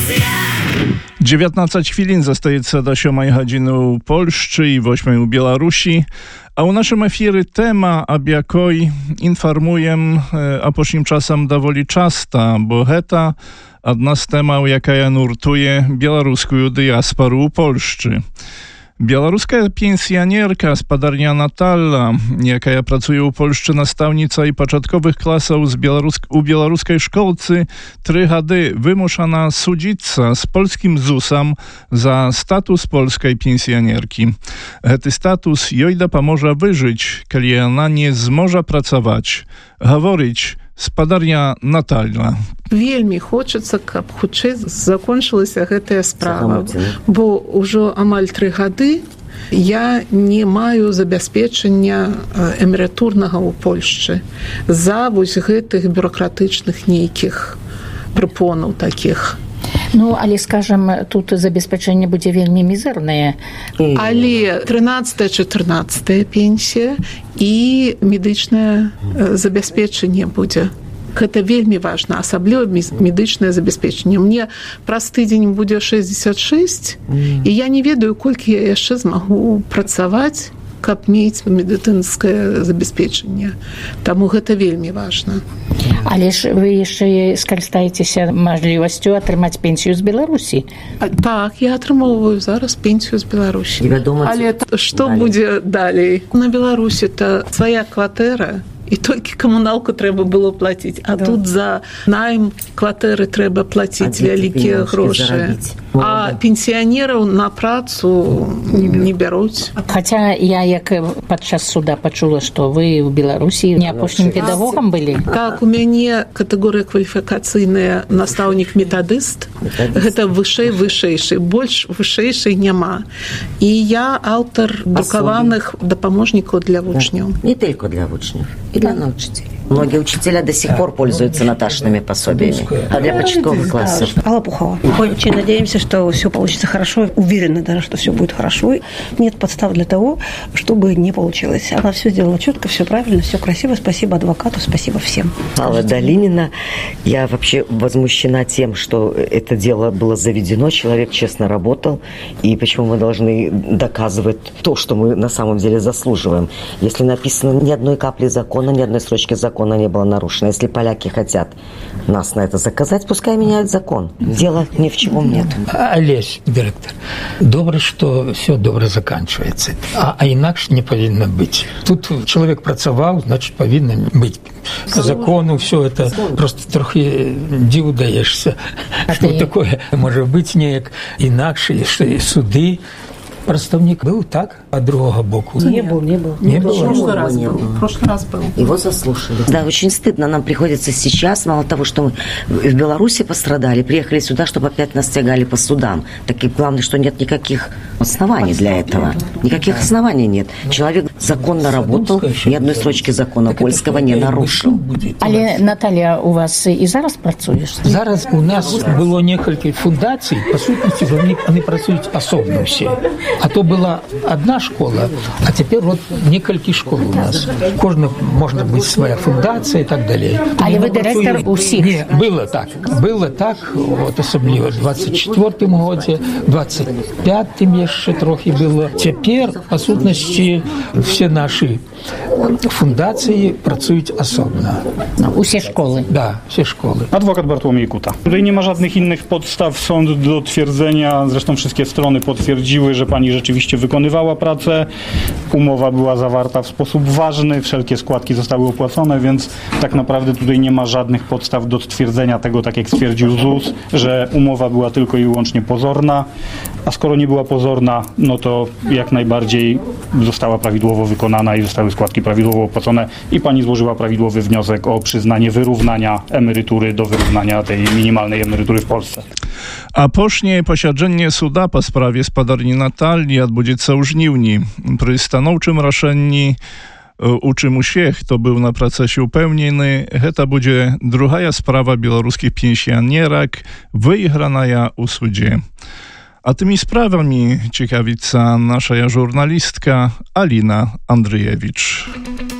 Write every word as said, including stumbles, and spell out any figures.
dziewiętnaście chwilin zostaje do siódmej godziny u Polszczy i ósmej u Białorusi. A u naszym efiry tema, ab jakoj informujem, a pośnim czasem dowoli czasta, bo heta jedna z temał, jaka nurtuje białoruską diasporu u Polszczy. Białoruska pensjonierka z Padarnia Natalla, jaka pracuje u Polszczy nastawnica i początkowych klasów z Białorusk- u białoruskiej szkołcy, trzy hady wymuszana sudzica z polskim zusem za status polskiej pensjonierki. Hety status jojda pomoże wyżyć, kiedy ona nie zmoże pracować. Говорить з Padarnia Natalla. Вельмі хочацца, каб хутчэй закончылася гэтая справа, бо ўжо амаль тры гады я не маю забяспечання эмерытурнага ў Польшчы за вось гэтых бюрократычных нейкіх прыпонаў такіх. Ну, але, скажем, тут забеспячэнне будзе вельмі мізэрнае. Але трынаццатая-чатырнаццатая пенсія і медычнае забеспячэнне будзе. Гэта вельмі важна, асабліва медычнае забеспячэнне. Мне праз тыдзень будзе шэсцьдзесят шэсць, mm. і я не ведаю, колькі я яшчэ змагу працаваць, каб мець медыцынскае забеспячэнне. Таму гэта вельмі важна. Але ж вы яшчэ скарыстаецеся мажлівасцю атрымаць пенсію з Беларусі? Так, я атрымоўваю зараз пенсію з Беларусі. Але што будзе далей? На Беларусі-то свая кватэра, і толькі камуналку трэба было плаціць, а да. Тут за найм кватэры трэба плаціць вялікія грошы. А пенсіянераў на працу не бяруць. Хаця я як падчас суда пачула, што вы ў Беларусі не апошнім педагогам былі. Так, у мяне катэгорыя кваліфікацыйная настаўнік-метадыст. Гэта вышэй вышэйшы, больш вышэйшай няма. І я аўтар друкаваных дапаможнікаў для вучняў. Не толькі для вучняў. И для учителей. Многие учителя до сих пор пользуются Наташными пособиями. А для початковых классов? Алла Пухова. Очень надеемся, что все получится хорошо. Уверены даже, что все будет хорошо. Нет подстав для того, чтобы не получилось. Она все сделала четко, все правильно, все красиво. Спасибо адвокату, спасибо всем. Алла Долинина. Я вообще возмущена тем, что это дело было заведено. Человек честно работал. И почему мы должны доказывать то, что мы на самом деле заслуживаем? Если написано ни одной капли закона, ни одной строчки закона не было нарушено. Если поляки хотят нас на это заказать, пускай меняют закон. Дела ни в чем нет. Олесь, директор, добре, что все добре заканчивается. А, а инакше не повинно быть. Тут человек працавал, значит, повинно быть. По закону все это просто трохи диву даешься. Что такое может быть неяк инакше, что и суды. Представник был так, а другого боку? Не был, не был. Не был. В прошлый раз был. В прошлый раз был. Его заслушали. Да, очень стыдно. Нам приходится сейчас, мало того, что мы в Беларуси пострадали, приехали сюда, чтобы опять нас тягали по судам. Так и главное, что нет никаких оснований для этого. Никаких оснований нет. Человек законно работал, ни одной строчки закона польского не нарушил. Але, Наталья, у вас и зараз працуєш? Зараз у нас было несколько фундаций, по сути, они, они працуют особно все. А то была одна школа, а теперь вот несколько школ у нас. Кожна может быть своя фундация и так далее. Але вы директор усіх? Не, было так. Было так, вот особливо в двадцять четвертому году, в двадцять пятому еще трохи было. Теперь, по сутности, все наши фундації працюють особно. Усі szkoły? Да, все szkoły. Adwokat Bartłomiej Kuta. Tutaj nie ma żadnych innych podstaw sąd do twierdzenia. Zresztą wszystkie strony potwierdziły, że pani rzeczywiście wykonywała pracę. Umowa była zawarta w sposób ważny, wszelkie składki zostały opłacone, więc tak naprawdę tutaj nie ma żadnych podstaw do stwierdzenia tego, tak jak stwierdził Z U S, że umowa była tylko i wyłącznie pozorna. A skoro nie była pozorna, no to jak najbardziej została prawidłowo wykonana i zostały składki prawidłowo opłacone i pani złożyła prawidłowy wniosek o przyznanie wyrównania emerytury do wyrównania tej minimalnej emerytury w Polsce. A później posiedzenie suda po sprawie z Padarni Natalli odbędzie się u żniwni. Przy stanowczym raszeniu, u czym uśmiech to był na procesie upełniony, to będzie druga sprawa białoruskich pensjonierek wygrana u sudzie. A tymi sprawami ciekawica nasza żurnalistka Alina Andrzejewicz.